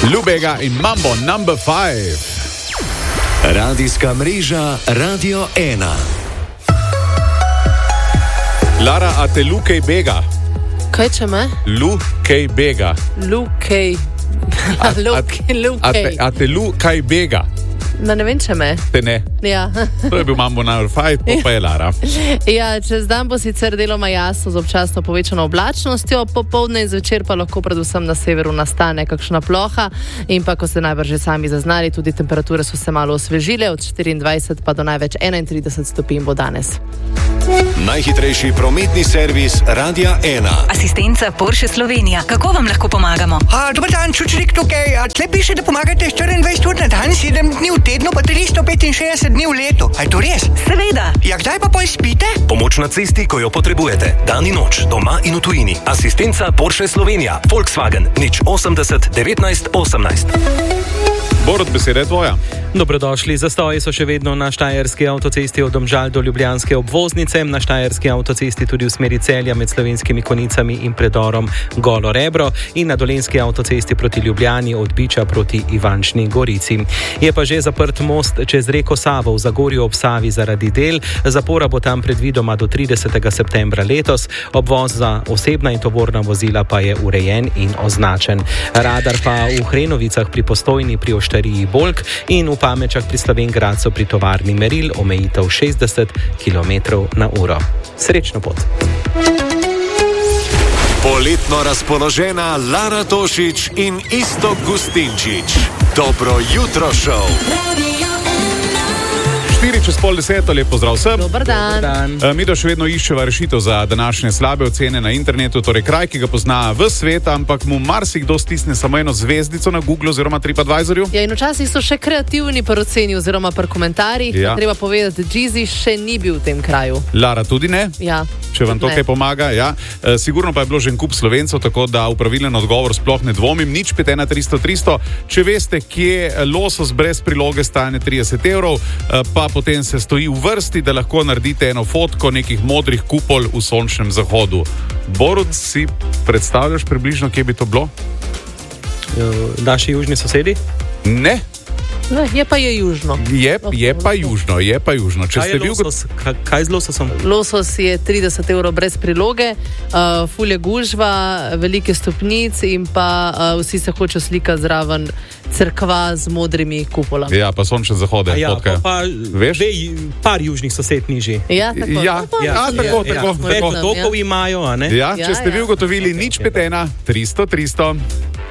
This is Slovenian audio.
Lubega in Mambo number 5. Radijska mreža Radio 1. Lara, a te Lukej bega? Kaj če me? Lukej bega. Lukej. A te Lukej bega? Ne vem, če me. Te ne. Ja. To je bil Mambo number 5, pa je Lara. Ja, čez dan bo sicer deloma jasno z občasno povečano oblačnostjo, popoldne in zvečer pa lahko predvsem na severu nastane kakšna ploha in pa, ko ste najbrž že sami zaznali, tudi temperature so se malo osvežile, od 24 pa do največ 31 stopinj bo danes. Najhitrejši prometni servis Radia 1. Asistenca Porsche Slovenija. Kako vam lahko pomagamo? Dobar dan, Čučerik tukaj. Tle piše, da pomagate 24 ur na dan, 7 dni v tednu, pa 365 dni v letu. A je to res? Seveda. Ja, kdaj pa pol spite? Pomoč na cesti, ko jo potrebujete. Dan in noč, doma in v tujini. Asistenca Porsche Slovenija. Volkswagen, 080 19 18. Borut, beseda je tvoja. Dobrodošli. Zastoji so še vedno na štajerski avtocesti od Domžal do ljubljanske obvoznice, na štajerski avtocesti tudi v smeri Celja med Slovenskimi Konicami in predorom Golo Rebro in na dolenjski avtocesti proti Ljubljani od Biča proti Ivančni Gorici. Je pa že zaprt most čez reko Savo v Zagorju ob Savi zaradi del. Zapora bo tam predvidoma do 30. septembra letos. Obvoz za osebna in tovorna vozila pa je urejen in označen. Radar pa v Hrenovicah pri Postojni pri Oštariji Bolk in v Pamečah pri Slovenj-Gradcu pri tovarni Meril omejitev 60 km/h. Srečno pot. Poletno razpoložena Lara Tošić in Iztok Gustinčič. Dobro jutro šov. 9:04, lep pozdrav vsem. Dobar dan. Mi da še vedno iščeva rešitev za današnje slabe ocene na internetu, torej kraj, ki ga pozna v svet, ampak mu marsikdo stisne samo eno zvezdico na Google oziroma TripAdvisorju. Ja, in včasih so še kreativni pri oceni oziroma pri komentarjih. Ja. Treba povedati, da Jeezy še ni bil v tem kraju. Lara tudi ne? Ja. Če vam to kaj pomaga, ja. Sigurno pa je bilo že en kup Slovencev, tako da v pravilen odgovor sploh ne dvomim. Nič 5 300 300. Če veste, kje losos brez priloge stane 30 €, pa potem se stoji v vrsti, da lahko naredite eno fotko nekih modrih kupol v sončnem zahodu. Borut, si predstavljaš približno, kje bi to bilo? Naši južni sosedi? Ne. Ne, je pa južno. Je pa južno. Če ste losos? Kaj z lososom? Losos je 30 € brez priloge, ful je gužva, velike stopnic in pa vsi se hoče slikati zraven cerkva z modrimi kupolami. Ja, pa sončne zahode. Ja, pa veš? Par južnih sosed nižji. Ja, tako. Tako. Več otokov imajo, a ne? Ja, če ste vi ugotovili, nič 5 1 300 300.